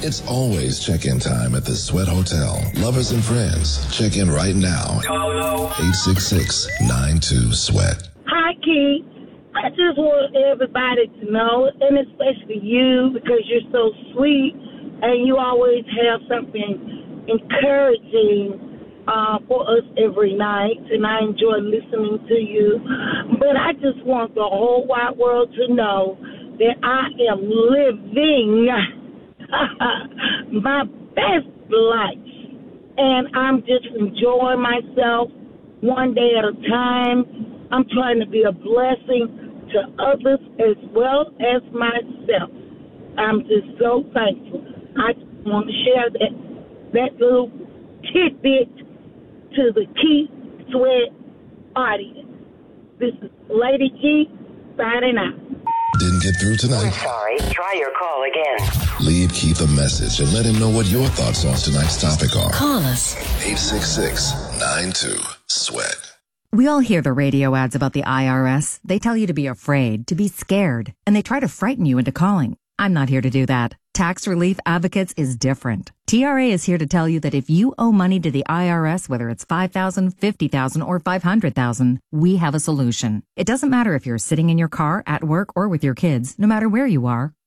It's always check-in time at the Sweat Hotel. Lovers and friends, check in right now. 866-92-SWEAT. Hi, Keith. I just want everybody to know, and especially you, because you're so sweet and you always have something encouraging for us every night, and I enjoy listening to you. But I just want the whole wide world to know that I am living my best life, and I'm just enjoying myself one day at a time. I'm trying to be a blessing to others as well as myself. I'm just so thankful. I just want to share that little tidbit to the Keith Sweat audience. This is Lady G signing out. Didn't get through tonight? We're sorry. Try your call again. Leave Keith a message and let him know what your thoughts on tonight's topic are. Call us. 866-92-SWEAT. We all hear the radio ads about the IRS. They tell you to be afraid, to be scared, and they try to frighten you into calling. I'm not here to do that. Tax Relief Advocates is different. TRA is here to tell you that if you owe money to the IRS, whether it's $5,000, $50,000, or $500,000, we have a solution. It doesn't matter if you're sitting in your car, at work, or with your kids, no matter where you are.